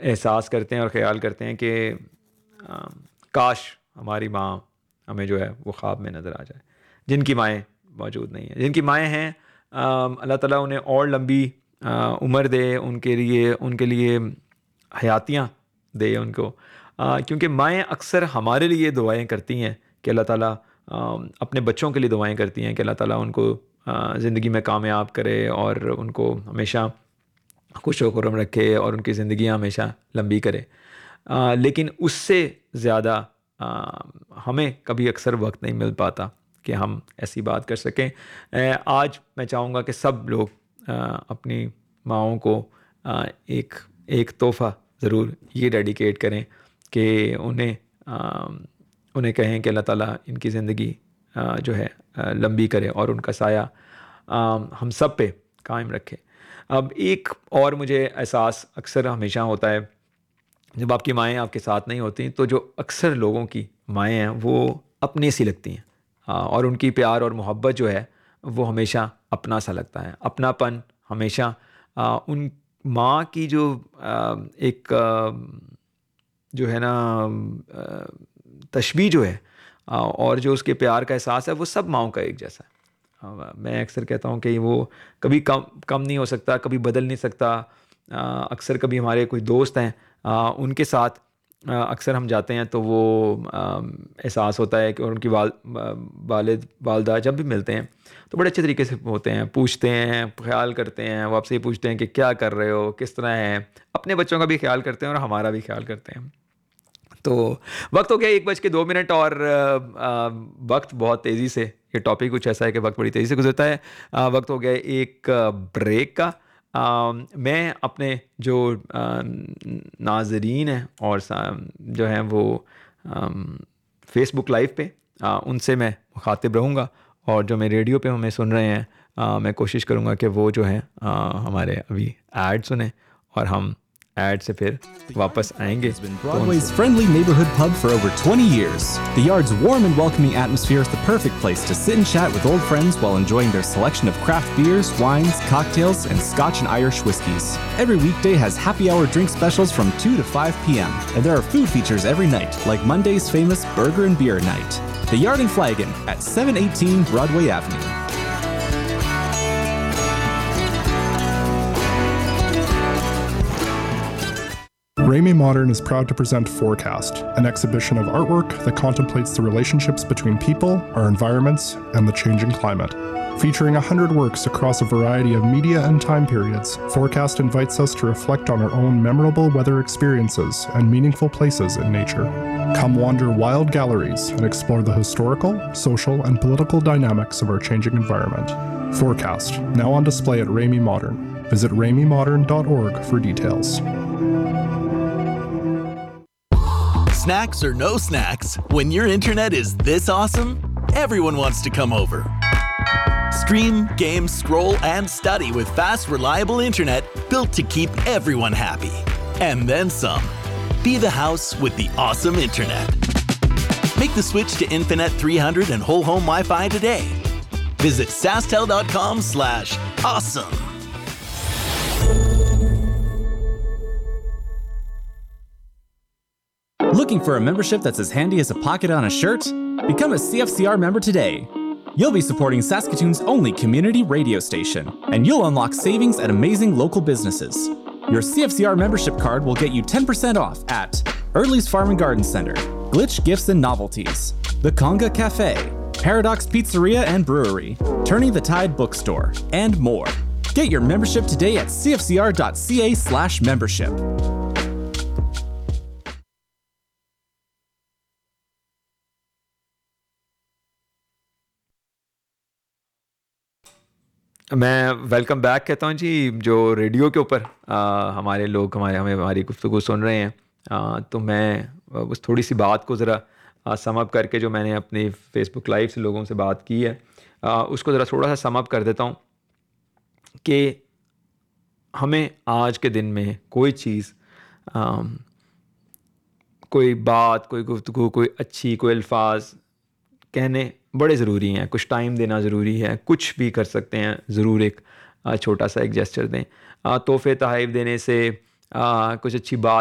احساس کرتے ہیں اور خیال کرتے ہیں کہ کاش ہماری ماں ہمیں جو ہے وہ خواب میں نظر آ جائے. جن کی مائیں موجود نہیں ہیں, جن کی مائیں ہیں, اللہ تعالیٰ انہیں اور لمبی عمر دے, ان کے لیے حیاتیاں دے ان کو, کیونکہ مائیں اکثر ہمارے لیے دعائیں کرتی ہیں کہ اللہ تعالیٰ اپنے بچوں کے لیے دعائیں کرتی ہیں کہ اللہ تعالیٰ ان کو زندگی میں کامیاب کرے اور ان کو ہمیشہ خوش و خرم رکھے اور ان کی زندگیاں ہمیشہ لمبی کرے. لیکن اس سے زیادہ ہمیں کبھی اکثر وقت نہیں مل پاتا کہ ہم ایسی بات کر سکیں. آج میں چاہوں گا کہ سب لوگ اپنی ماؤں کو ایک تحفہ ضرور یہ ڈیڈیکیٹ کریں کہ انہیں کہیں کہ اللہ تعالیٰ ان کی زندگی جو ہے لمبی کرے اور ان کا سایہ ہم سب پہ قائم رکھے. اب ایک اور مجھے احساس اکثر ہمیشہ ہوتا ہے جب آپ کی مائیں آپ کے ساتھ نہیں ہوتی, تو جو اکثر لوگوں کی مائیں ہیں وہ اپنے سی لگتی ہیں, اور ان کی پیار اور محبت جو ہے وہ ہمیشہ اپنا سا لگتا ہے. اپناپن ہمیشہ ان ماں کی جو ایک جو ہے نا تشبیہ جو ہے اور جو اس کے پیار کا احساس ہے وہ سب ماؤں کا ایک جیسا ہے. میں اکثر کہتا ہوں کہ وہ کبھی کم نہیں ہو سکتا, کبھی بدل نہیں سکتا. اکثر کبھی ہمارے کوئی دوست ہیں ان کے ساتھ اکثر ہم جاتے ہیں تو وہ احساس ہوتا ہے کہ ان کی والد والدہ جب بھی ملتے ہیں تو بڑے اچھے طریقے سے ہوتے ہیں, پوچھتے ہیں, خیال کرتے ہیں, وہ آپ سے یہ پوچھتے ہیں کہ کیا کر رہے ہو, کس طرح ہیں, اپنے بچوں کا بھی خیال کرتے ہیں اور ہمارا بھی خیال کرتے ہیں. تو وقت ہو گیا 1:02 اور وقت بہت تیزی سے, یہ ٹاپک کچھ ایسا ہے کہ وقت بڑی تیزی سے گزرتا ہے. وقت ہو گیا ایک بریک کا. میں اپنے جو ناظرین ہیں اور جو ہیں وہ فیس بک لائیو پہ ان سے میں مخاطب رہوں گا, اور جو میں ریڈیو پہ ہمیں سن رہے ہیں میں کوشش کروں گا کہ وہ جو ہیں ہمارے ابھی ایڈ سنیں اور ہم ایڈ سے پھر واپس آئیں گے. It's been Broadway's friendly neighborhood pub for over 20 years. The Yard's warm and welcoming atmosphere is the perfect place to sit and chat with old friends while enjoying their selection of craft beers, wines, cocktails, and Scotch and Irish whiskeys. Every weekday has happy hour drink specials from 2 to 5 p.m. And there are food features every night, like Monday's famous Burger and Beer Night. The Yard in Flaggen at 718 Broadway Avenue. Ramey Modern is proud to present Forecast, an exhibition of artwork that contemplates the relationships between people, our environments, and the changing climate. Featuring 100 works across a variety of media and time periods, Forecast invites us to reflect on our own memorable weather experiences and meaningful places in nature. Come wander wild galleries and explore the historical, social, and political dynamics of our changing environment. Forecast, now on display at Ramey Modern. Visit rameymodern.org for details. Snacks or no snacks, when your internet is this awesome, everyone wants to come over. Stream, game, scroll, and study with fast, reliable internet built to keep everyone happy. And then some. Be the house with the awesome internet. Make the switch to Infinet 300 and whole home Wi-Fi today. Visit sastel.com/awesome. Looking for a membership that's as handy as a pocket on a shirt? Become a CFCR member today. You'll be supporting Saskatoon's only community radio station, and you'll unlock savings at amazing local businesses. Your CFCR membership card will get you 10% off at Early's Farm and Garden Center, Glitch Gifts and Novelties, The Conga Cafe, Paradox Pizzeria and Brewery, Turning the Tide Bookstore, and more. Get your membership today at cfcr.ca/membership. میں welcome back کہتا ہوں جی. جو radio کے اوپر ہمارے لوگ ہماری گفتگو سن رہے ہیں, تو میں اس تھوڑی سی بات کو ذرا سم اپ کر کے, جو میں نے اپنی فیس بک لائیو سے لوگوں سے بات کی ہے, اس کو ذرا تھوڑا سا سم اپ کر دیتا ہوں کہ ہمیں آج کے دن میں کوئی چیز, کوئی بات, کوئی گفتگو, کوئی اچھی, کوئی الفاظ کہنے بڑے ضروری ہیں. کچھ ٹائم دینا ضروری ہے. کچھ بھی کر سکتے ہیں, ضرور ایک چھوٹا سا ایک جیسچر دیں. تحفے تحائف دینے سے, کچھ اچھی بات